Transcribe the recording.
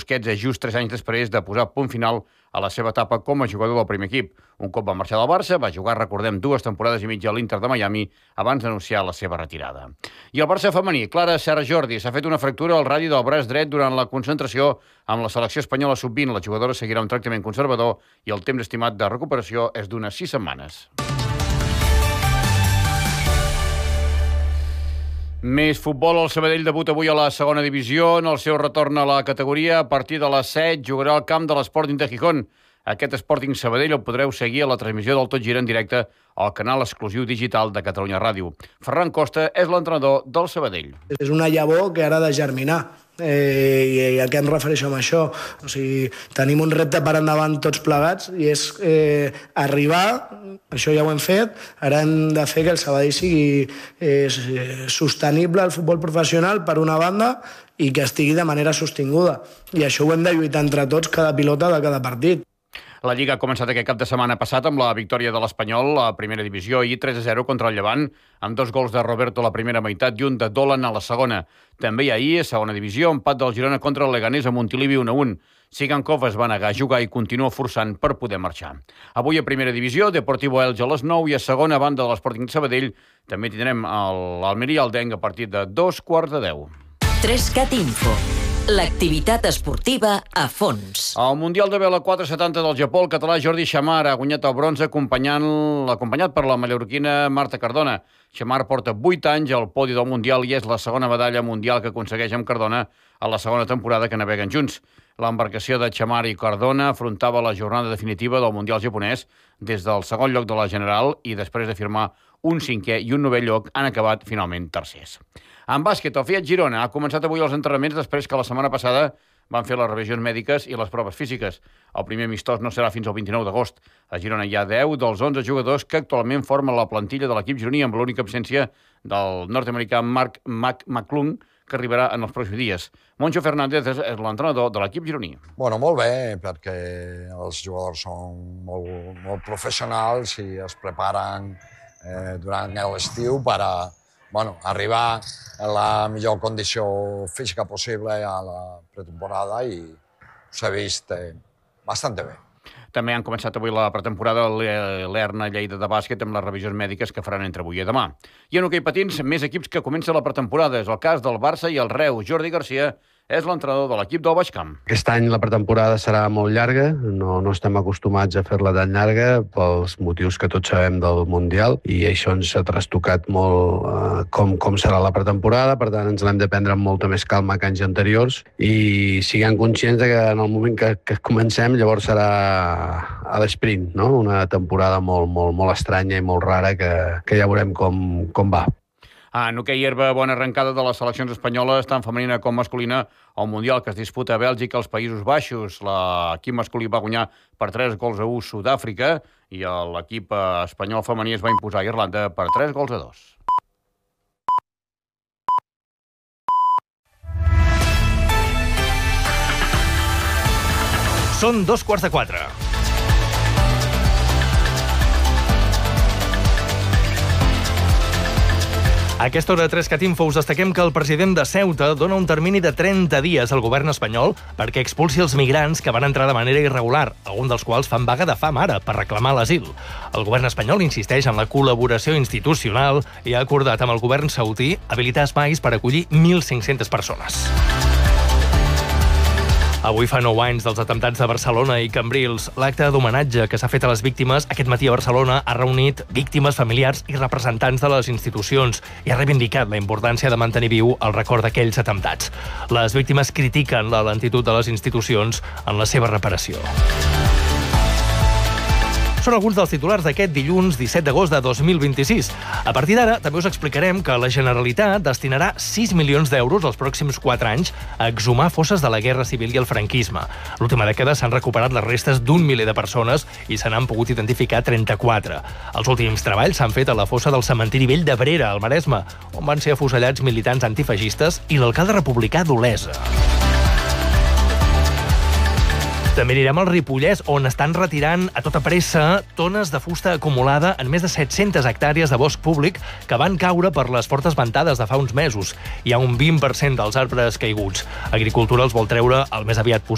Busquets és just 3 anys després de posar punt final a la seva etapa com a jugador del primer equip. Un cop va marxar del Barça, va jugar, recordem, 2 temporades i mitja a l'Inter de Miami abans d'anunciar la seva retirada. I el Barça femení, Clara Serra Jordi, s'ha fet una fractura al radi del braç dret durant la concentració amb la selecció espanyola sub-20. La jugadora seguirà un tractament conservador i el temps estimat de recuperació és d'unes 6 setmanes. Més futbol, el Sabadell debuta avui a la segona divisió. En el seu retorn a la categoria, a partir de les 7, jugarà al camp de l'Sporting de Gijón. Aquest Sporting Sabadell el podreu seguir a la transmissió del Tot Gira en directe al canal exclusiu digital de Catalunya Ràdio. Ferran Costa és l'entrenador del Sabadell. És una llavor que ara ha de germinar. I a què em refereixo amb això? O sigui, tenim un repte per endavant tots plegats i és arribar, això ja ho hem fet, ara hem de fer que el Sabadell sigui sostenible al futbol professional per una banda i que estigui de manera sostinguda. I això ho hem de lluitar entre tots, cada pilota de cada partit. La Lliga ha començat aquest cap de setmana passat amb la victòria de l'Espanyol a primera divisió i 3-0 contra el Llevant, amb 2 gols de Roberto a la primera meitat i un de Dolan a la segona. També ahir, a segona divisió, empat del Girona contra el Leganés a Montilivi 1-1. Sigankov es va negar a jugar i continua forçant per poder marxar. Avui a primera divisió, Deportivo Elche a les 9 i a segona banda de l'Sporting Sabadell també tindrem l'Almeria Aldenc a partir de 2:15. 3CAT Info. L'activitat esportiva a fons. Al Mundial de Vela 470 del Japó, el català Jordi Xamar ha guanyat el bronze acompanyat per la mallorquina Marta Cardona. Xamar porta 8 anys al podi del Mundial i és la segona medalla mundial que aconsegueix amb Cardona a la segona temporada que naveguen junts. L'embarcació de Xamar i Cardona afrontava la jornada definitiva del Mundial japonès des del segon lloc de la general i després de firmar un 5è i un 9è lloc han acabat finalment tercers. En bàsquet, el Fiat Girona ha començat avui els entrenaments després que la setmana passada van fer les revisions mèdiques i les proves físiques. El primer amistós no serà fins al 29 d'agost. A Girona hi ha 10 dels 11 jugadors que actualment formen la plantilla de l'equip gironí amb l'única absència del nord-americà Mark McClung, que arribarà en els pròxims dies. Moncho Fernández és l'entrenador de l'equip gironí. Bueno, molt bé, perquè els jugadors són molt professionals i es preparen durant l'estiu per arribar en la millor condició física possible a la pretemporada i s'ha vist bastant bé. També han començat avui la pretemporada l'Erna Lleida de bàsquet amb les revisions mèdiques que faran entre avui i demà. I en hoquei patins, més equips que comencen la pretemporada. És el cas del Barça i el Reus. Jordi Garcia és l'entrenador de l'equip del Baix Camp. Aquest any la pretemporada serà molt llarga, no estem acostumats a fer-la tan llarga pels motius que tots sabem del Mundial i això ens ha trastocat molt com serà la pretemporada, per tant ens l'hem de prendre amb molta més calma que anys anteriors i siguem conscients que en el moment que comencem llavors serà a l'esprint, no? Una temporada molt estranya i molt rara que ja veurem com va. En hoquei herba, bona arrencada de les seleccions espanyoles, tant femenina com masculina, al Mundial que es disputa a Bèlgica als Països Baixos. L'equip masculí va guanyar per 3-1 Sud-àfrica i l'equip espanyol femení es va imposar a Irlanda per 3-2. Són 3:45. A aquesta hora de 3CAT Info us destaquem que el president de Ceuta dona un termini de 30 dies al govern espanyol perquè expulsi els migrants que van entrar de manera irregular, alguns dels quals fan vaga de fam ara per reclamar l'asil. El govern espanyol insisteix en la col·laboració institucional i ha acordat amb el govern saudí habilitar espais per acollir 1.500 persones. Avui fa 9 anys dels atemptats de Barcelona i Cambrils. L'acte d'homenatge que s'ha fet a les víctimes aquest matí a Barcelona ha reunit víctimes, familiars i representants de les institucions i ha reivindicat la importància de mantenir viu el record d'aquells atemptats. Les víctimes critiquen la lentitud de les institucions en la seva reparació. Són alguns dels titulars d'aquest dilluns 17 d'agost de 2026. A partir d'ara, també us explicarem que la Generalitat destinarà 6 milions d'euros els pròxims 4 anys a exhumar fosses de la Guerra Civil i el franquisme. L'última dècada s'han recuperat les restes d'1 miler de persones i se n'han pogut identificar 34. Els últims treballs s'han fet a la fossa del cementiri vell d'Abrera, al Maresme, on van ser afusellats militants antifeixistes i l'alcalde republicà d'Olesa. També anirem al Ripollès, on estan retirant a tota pressa tones de fusta acumulada en més de 700 hectàrees de bosc públic que van caure per les fortes ventades de fa uns mesos. Hi ha un 20% dels arbres caiguts. Agricultura els vol treure el més aviat possible